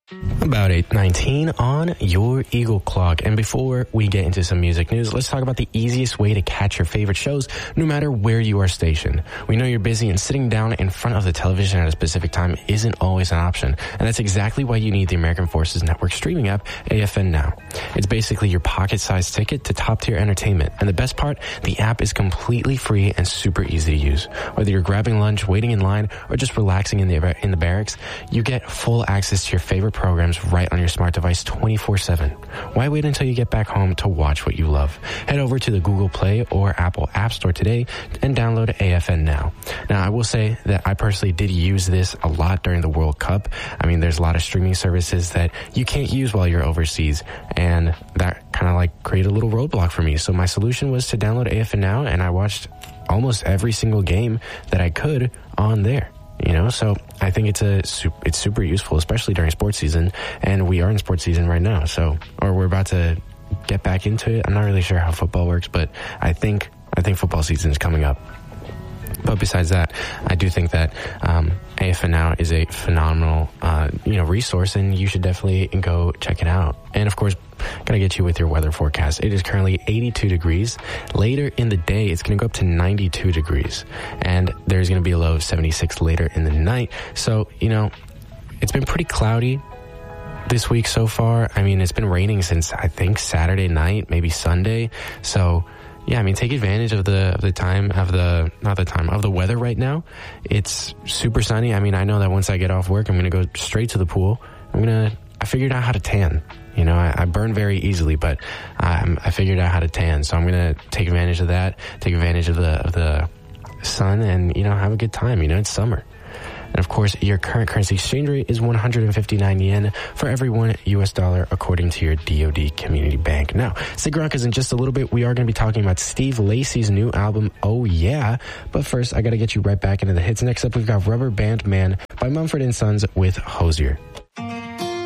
About 8:19 on your Eagle Clock. And before we get into some music news, let's talk about the easiest way to catch your favorite shows, no matter where you are stationed. We know you're busy, and sitting down in front of the television at a specific time isn't always an option. And that's exactly why you need the American Forces Network streaming app, AFN Now. It's basically your pocket-sized ticket to top-tier entertainment. And the best part, the app is completely free and super easy to use. Whether you're grabbing lunch, waiting in line, or just relaxing in the barracks, you get full access to your favorite programs right on your smart device 24/7. Why wait until you get back home to watch what you love? Head over to the Google Play or Apple App Store today and download AFN Now. Now, I will say that I personally did use this a lot during the World Cup. I mean, there's a lot of streaming services that you can't use while you're overseas, and that kind of like created a little roadblock for me. So my solution was to download AFN Now, and I watched almost every single game that I could on there. You know, so I think it's super useful, especially during sports season, and we are in sports season right now. So, or we're about to get back into it. I'm not really sure how football works, but I think football season is coming up. But besides that, I do think that AFN Now is a phenomenal, resource, and you should definitely go check it out. And of course, gotta get you with your weather forecast. It is currently 82 degrees. Later in the day, it's gonna go up to 92 degrees, and there's gonna be a low of 76 later in the night. So, it's been pretty cloudy this week so far. I mean, it's been raining since I think Saturday night, maybe Sunday. So, yeah, I mean, take advantage of the weather right now. It's super sunny. I mean, I know that once I get off work, I'm going to go straight to the pool. I figured out how to tan. I burn very easily, but I figured out how to tan. So I'm going to take advantage of that, take advantage of the sun, and, have a good time. It's summer. And of course, your current currency exchange rate is 159 yen for every $1 US, according to your DoD Community Bank. Now, stick around, because in just a little bit, we are going to be talking about Steve Lacy's new album, Oh Yeah. But first, I got to get you right back into the hits. Next up, we've got Rubber Band Man by Mumford & Sons with Hozier.